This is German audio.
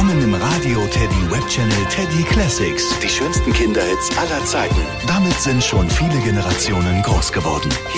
Willkommen im Radio Teddy Webchannel Teddy Classics. Die schönsten Kinderhits aller Zeiten. Damit sind schon viele Generationen groß geworden.